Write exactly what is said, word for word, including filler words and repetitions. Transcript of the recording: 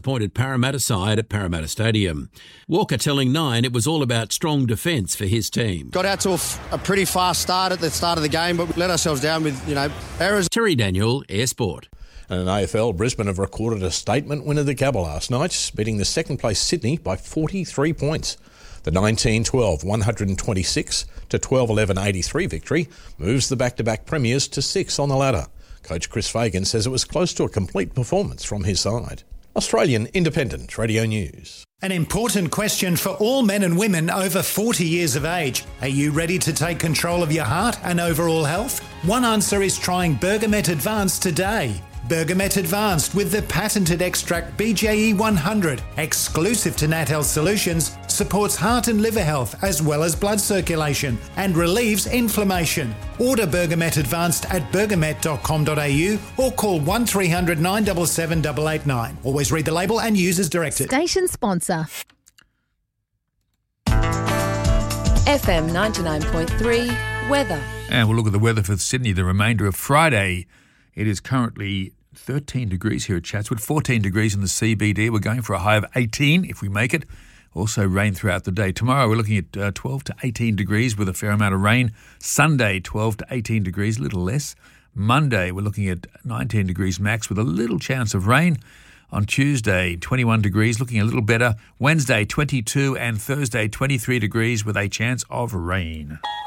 appointed Parramatta side at Parramatta Stadium. Walker telling Nine it was all about strong defence for his team. Got out to a, f- a pretty fast start at the start of the game, but let ourselves down with, you know, errors. Terry Daniel, Air Sport. And in A F L, Brisbane have recorded a statement win of the Gabba last night, beating the second-place Sydney by forty-three points. The nineteen twelve one twenty-six to twelve eleven eighty-three victory moves the back-to-back premiers to six on the ladder. Coach Chris Fagan says it was close to a complete performance from his side. Australian Independent Radio News. An important question for all men and women over forty years of age. Are you ready to take control of your heart and overall health? One answer is trying Bergamet Advanced today. Bergamet Advanced with the patented extract B J E one hundred, exclusive to Nat Health Solutions, supports heart and liver health as well as blood circulation and relieves inflammation. Order Bergamet Advanced at bergamet dot com dot a u or call one three hundred nine seven seven eight eight nine. Always read the label and use as directed. Station sponsor. F M ninety-nine point three weather. And we'll look at the weather for Sydney the remainder of Friday. It is currently thirteen degrees here at Chatswood, fourteen degrees in the C B D. We're going for a high of eighteen if we make it. Also rain throughout the day. Tomorrow we're looking at uh, twelve to eighteen degrees with a fair amount of rain. Sunday, twelve to eighteen degrees, a little less. Monday, we're looking at nineteen degrees max with a little chance of rain. On Tuesday, twenty-one degrees, looking a little better. Wednesday, twenty-two, and Thursday, twenty-three degrees with a chance of rain.